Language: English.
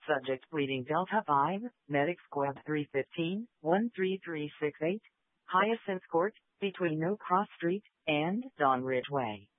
Subject bleeding Delta 5, Medic Squad 315, 13368, Hyacinth Court, between No Cross Street and Don Ridgeway.